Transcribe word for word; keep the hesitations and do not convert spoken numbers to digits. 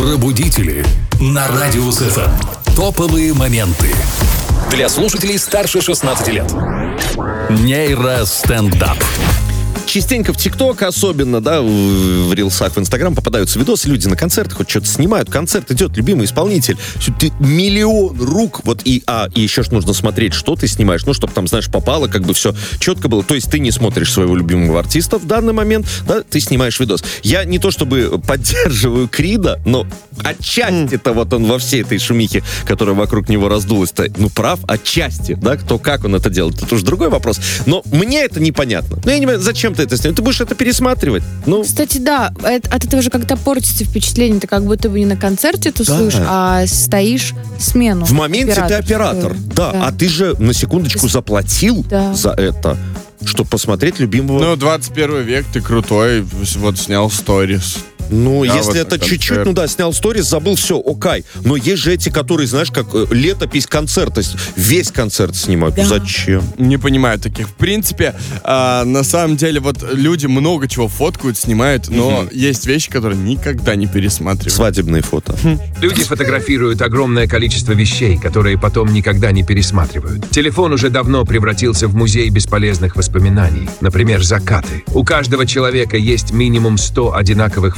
Пробудители на Радиус эф эм. Топовые моменты для слушателей старше шестнадцати лет. Нейростендап. Частенько в ТикТок, особенно, да, в рилсах, в Инстаграм попадаются видосы, люди на концертах вот что-то снимают, концерт идет, любимый исполнитель, ты миллион рук, вот, и, а, и еще ж нужно смотреть, что ты снимаешь, ну, чтобы там, знаешь, попало, как бы все четко было, то есть ты не смотришь своего любимого артиста в данный момент, да, ты снимаешь видос. Я не то чтобы поддерживаю Крида, но отчасти-то вот он во всей этой шумихе, которая вокруг него раздулась-то, ну, прав, отчасти, да, кто как он это делает, это уже другой вопрос, но мне это непонятно. Ну, я не понимаю, зачем ты это снимаешь? Ты будешь это пересматривать. Ну. Кстати, да, от этого же как-то портится впечатление. Ты как будто бы не на концерте тусуешь, да. а стоишь смену. В моменте оператор. Ты оператор. Да. да, а ты же на секундочку ты... заплатил да. за это, чтобы посмотреть любимого. Ну, двадцать первый век, ты крутой, вот снял сторис. Ну, да, если вот это чуть-чуть, ну да, снял сторис, забыл, все, окей. Но есть же эти, которые, знаешь, как летопись концерта, весь концерт снимают. Да. Зачем? Не понимаю таких. В принципе, э, на самом деле, вот люди много чего фоткают, снимают, но угу. есть вещи, которые никогда не пересматривают. Свадебные фото. Люди фотографируют огромное количество вещей, которые потом никогда не пересматривают. Телефон уже давно превратился в музей бесполезных воспоминаний. Например, закаты. У каждого человека есть минимум сто одинаковых